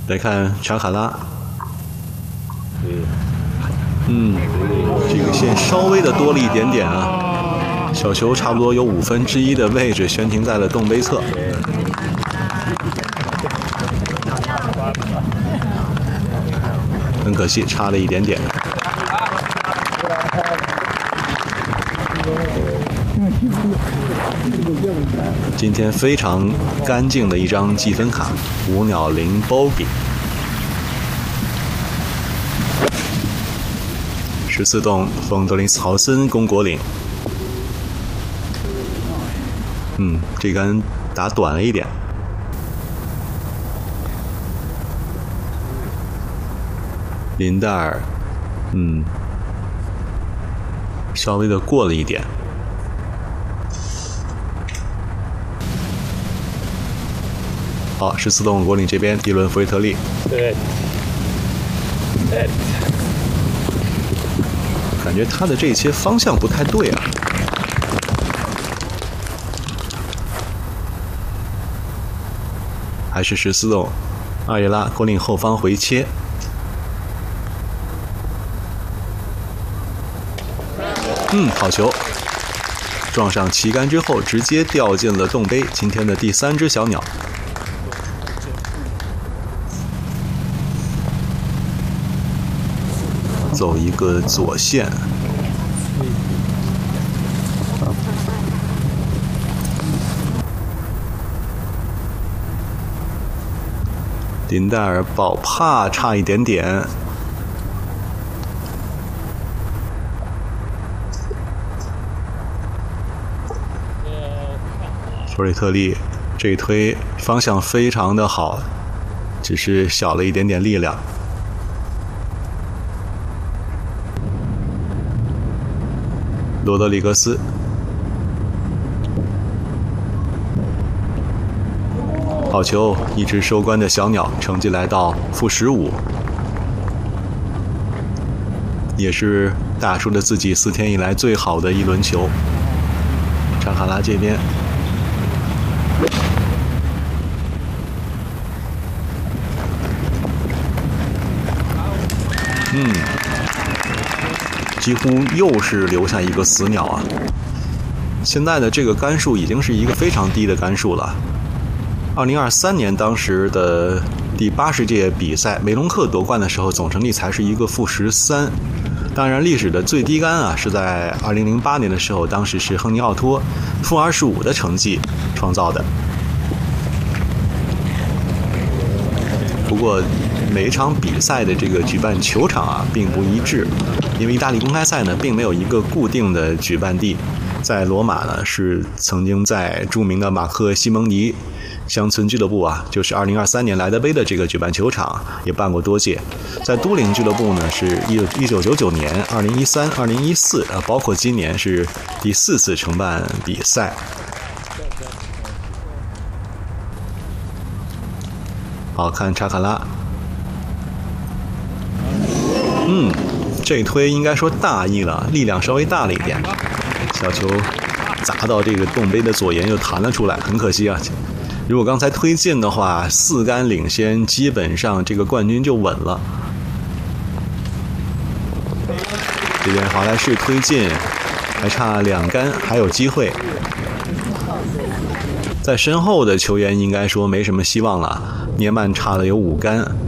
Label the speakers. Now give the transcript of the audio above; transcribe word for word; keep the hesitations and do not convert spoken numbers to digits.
Speaker 1: 来看查卡拉，嗯，这个线稍微的多了一点点啊，小球差不多有五分之一的位置悬停在了洞杯侧。很可惜，差了一点点。今天非常干净的一张积分卡，五鸟零 bogey， 十四洞冯德林斯豪森攻果岭。嗯，这杆打短了一点。林戴尔，嗯，稍微的过了一点。好，十四洞果岭这边，迪伦弗瑞特利。
Speaker 2: 对。
Speaker 1: 感觉他的这些方向不太对啊。还是十四洞，阿耶拉果岭后方回切。嗯，好球！撞上旗杆之后，直接掉进了洞杯。今天的第三只小鸟。走一个左线。林戴尔保帕差一点点。弗瑞特利这一推方向非常的好，只是小了一点点力量。罗德里格斯，好球！一只收官的小鸟，成绩来到负十五，也是打出了自己四天以来最好的一轮球。查卡拉这边。嗯，几乎又是留下一个死鸟啊！现在的这个杆数已经是一个非常低的杆数了。二零二三年当时的第八十届比赛，梅隆克夺冠的时候，总成绩才是一个负十三。当然，历史的最低杆啊是在二零零八年的时候，当时是亨尼奥托负二十五的成绩创造的。不过，每一场比赛的这个举办球场啊并不一致，因为意大利公开赛呢并没有一个固定的举办地，在罗马呢是曾经在著名的马克西蒙尼乡村俱乐部啊，就是二零二三年莱德杯的这个举办球场也办过多届，在都灵俱乐部呢是一九九九年、二零一三、二零一四啊，包括今年是第四次承办比赛。好看查卡拉。嗯，这推应该说大意了，力量稍微大了一点，小球砸到这个洞杯的左沿又弹了出来，很可惜啊。如果刚才推进的话，四杆领先，基本上这个冠军就稳了。这边华莱士推进，还差两杆，还有机会。在身后的球员应该说没什么希望了，涅曼差的有五杆。